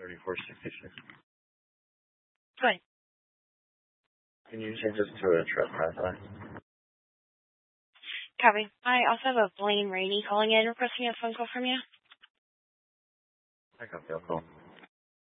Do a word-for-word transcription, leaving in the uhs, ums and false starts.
thirty-four sixty-six. Good. Can you change this to a trespass line? Copy. I also have a Blaine Rainey calling in requesting a phone call from you. I got the call.